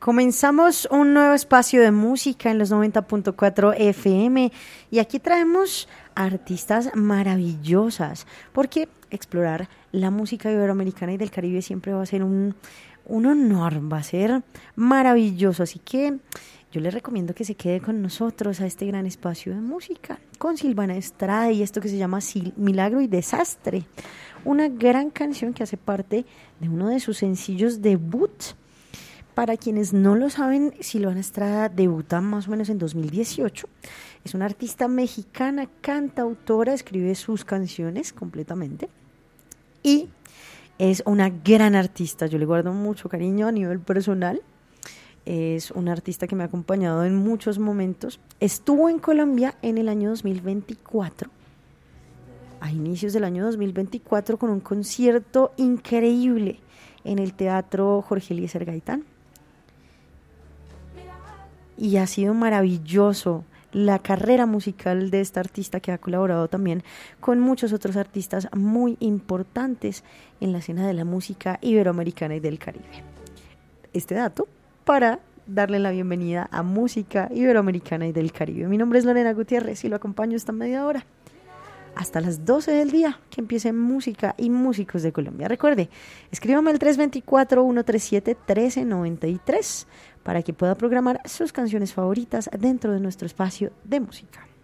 Comenzamos un nuevo espacio de música en los 90.4 FM y aquí traemos artistas maravillosas porque explorar la música iberoamericana y del Caribe siempre va a ser un honor, va a ser maravilloso, así que yo les recomiendo que se quede con nosotros a este gran espacio de música con Silvana Estrada y esto que se llama Milagro y Desastre, una gran canción que hace parte de uno de sus sencillos debut. Para quienes no lo saben, Silvana Estrada debuta más o menos en 2018. Es una artista mexicana, cantautora, escribe sus canciones completamente y es una gran artista. Yo le guardo mucho cariño a nivel personal. Es una artista que me ha acompañado en muchos momentos. Estuvo en Colombia en el año 2024, a inicios del año 2024, con un concierto increíble en el Teatro Jorge Eliezer Gaitán. Y ha sido maravilloso la carrera musical de esta artista, que ha colaborado también con muchos otros artistas muy importantes en la escena de la música iberoamericana y del Caribe. Este dato para darle la bienvenida a Música Iberoamericana y del Caribe. Mi nombre es Lorena Gutiérrez y lo acompaño esta media hora hasta las 12 del día, que empiece Música y Músicos de Colombia. Recuerde, escríbame al 324-137-1393 para que pueda programar sus canciones favoritas dentro de nuestro espacio de música.